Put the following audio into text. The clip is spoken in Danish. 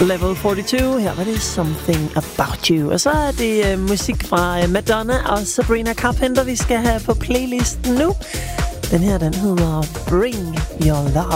Level 42, her var det Something About You. Og så er det musik fra Madonna og Sabrina Carpenter, vi skal have på playlisten nu. Den her, den hedder Bring Your Love.